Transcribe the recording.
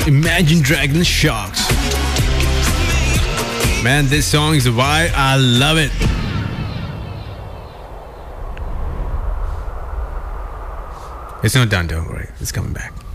Imagine Dragons Sharks. Man, this song is a vibe. I love it. It's not done, don't worry. It's coming back.